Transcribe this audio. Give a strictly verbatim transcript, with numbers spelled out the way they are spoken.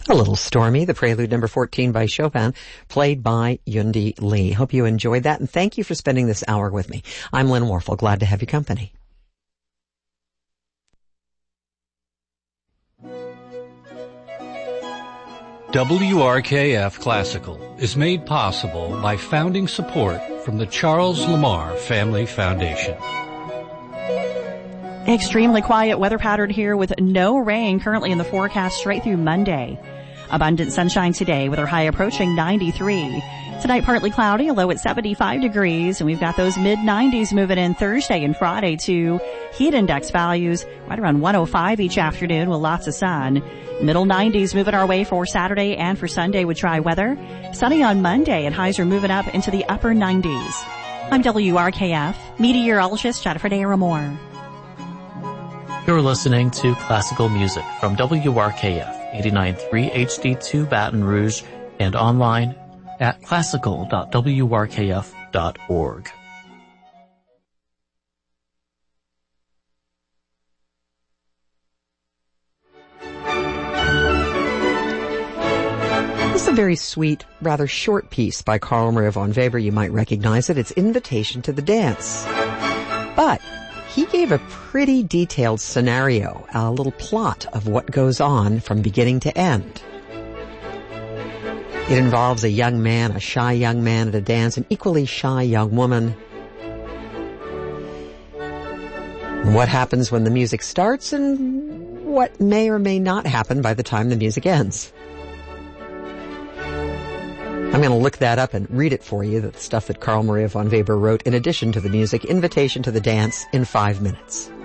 A Little Stormy, the prelude number fourteen by Chopin, played by Yundi Lee. Hope you enjoyed that, and thank you for spending this hour with me. I'm Lynn Warfel. Glad to have your company. W R K F Classical is made possible by founding support from the Charles Lamar Family Foundation. Extremely quiet weather pattern here with no rain currently in the forecast straight through Monday. Abundant sunshine today with our high approaching ninety-three. Tonight partly cloudy, a low at seventy-five degrees, and we've got those mid nineties moving in Thursday and Friday too. Heat index values right around one oh five each afternoon with lots of sun. Middle nineties moving our way for Saturday and for Sunday with dry weather. Sunny on Monday and highs are moving up into the upper nineties. I'm W R K F meteorologist Jennifer Daramore. You're listening to classical music from W R K F eighty-nine point three H D two Baton Rouge and online at classical dot w r k f dot org. This is a very sweet, rather short piece by Carl Maria von Weber. You might recognize it. It's Invitation to the Dance. But he gave a pretty detailed scenario, a little plot of what goes on from beginning to end. It involves a young man, a shy young man at a dance, an equally shy young woman. What happens when the music starts and what may or may not happen by the time the music ends. I'm going to look that up and read it for you, the stuff that Carl Maria von Weber wrote in addition to the music, Invitation to the Dance, in five minutes.